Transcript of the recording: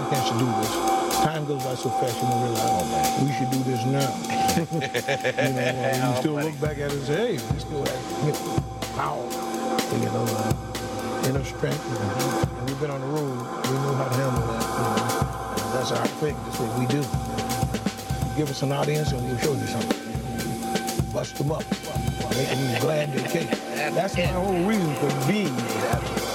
seconds to do this. Time goes by so fast, you don't realize, we should do this now. You still look back at it and say, hey, we still have power, inner strength. And we've been on the road. We know how to handle that. That's our thing. That's what we do. Give us an audience and we'll show you something. Bust them up. Make them glad they came. That's my whole reason for being here.